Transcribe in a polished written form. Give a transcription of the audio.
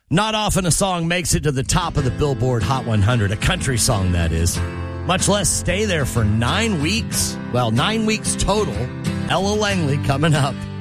Not often a song makes it to the top of the Billboard Hot 100, a country song that is, much less stay there for 9 weeks. Well, 9 weeks total. Ella Langley coming up.